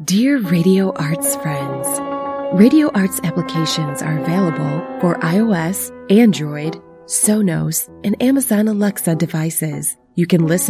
Dear Radio Arts friends, Radio Arts applications are available for iOS, Android, Sonos, and Amazon Alexa devices. You can listen